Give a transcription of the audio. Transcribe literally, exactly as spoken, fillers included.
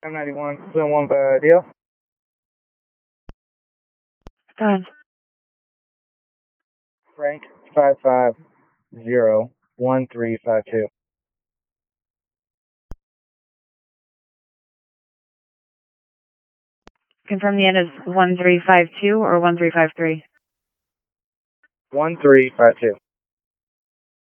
M ninety-one, zone one, uh, deal. Done. Frank, five five zero one three five two. Confirm the end is one three five two or one three five three? one three five two.